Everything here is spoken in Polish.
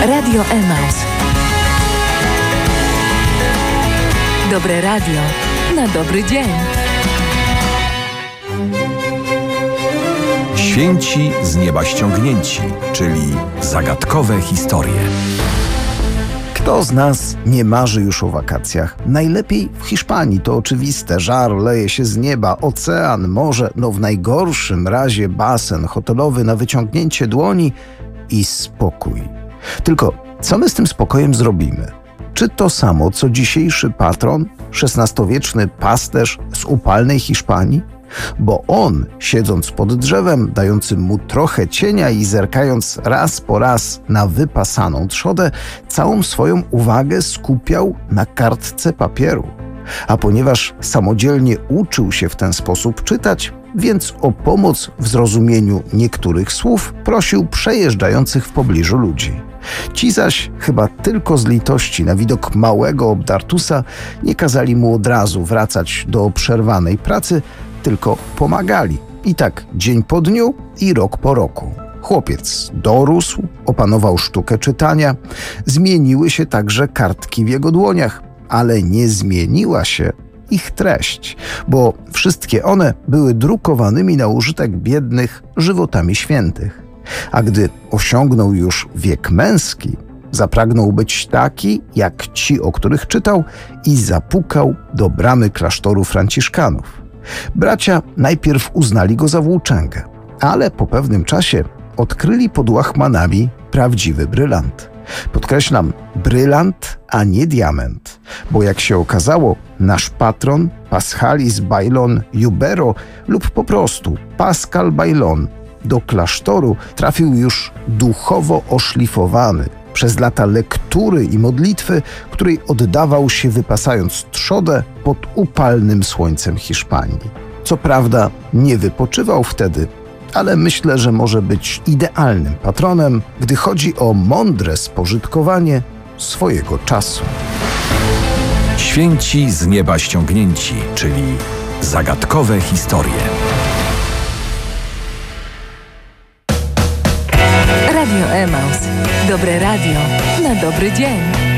Radio Emaus. Dobre radio na dobry dzień. Święci z nieba ściągnięci, czyli zagadkowe historie. Kto z nas nie marzy już o wakacjach? Najlepiej w Hiszpanii, to oczywiste. Żar leje się z nieba, ocean, morze, w najgorszym razie basen hotelowy na wyciągnięcie dłoni i spokój. Tylko co my z tym spokojem zrobimy? Czy to samo, co dzisiejszy patron, XVI-wieczny pasterz z upalnej Hiszpanii? Bo on, siedząc pod drzewem, dającym mu trochę cienia i zerkając raz po raz na wypasaną trzodę, całą swoją uwagę skupiał na kartce papieru. A ponieważ samodzielnie uczył się w ten sposób czytać, więc o pomoc w zrozumieniu niektórych słów prosił przejeżdżających w pobliżu ludzi. Ci zaś, chyba tylko z litości na widok małego obdartusa, nie kazali mu od razu wracać do przerwanej pracy, tylko pomagali. I tak dzień po dniu i rok po roku. Chłopiec dorósł, opanował sztukę czytania, zmieniły się także kartki w jego dłoniach, ale nie zmieniła się ich treść, bo wszystkie one były drukowanymi na użytek biednych żywotami świętych. A gdy osiągnął już wiek męski, zapragnął być taki, jak ci, o których czytał, i zapukał do bramy klasztoru franciszkanów. Bracia najpierw uznali go za włóczęgę, ale po pewnym czasie odkryli pod łachmanami prawdziwy brylant. Podkreślam, brylant, a nie diament, bo jak się okazało, nasz patron Paschalis Bailón Yubero lub po prostu Pascal Bailón do klasztoru trafił już duchowo oszlifowany przez lata lektury i modlitwy, której oddawał się wypasając trzodę pod upalnym słońcem Hiszpanii. Co prawda nie wypoczywał wtedy, ale myślę, że może być idealnym patronem, gdy chodzi o mądre spożytkowanie swojego czasu. Święci z nieba ściągnięci, czyli zagadkowe historie. Radio Emaus. Dobre radio na dobry dzień.